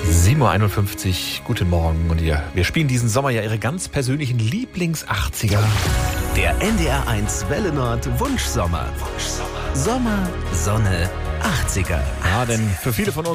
7:51 Uhr, guten Morgen. Und wir spielen diesen Sommer ja Ihre ganz persönlichen Lieblings-80er. Der NDR1 Welle Nord Wunschsommer. Sommer, Sonne, 80er. Ja, denn für viele von uns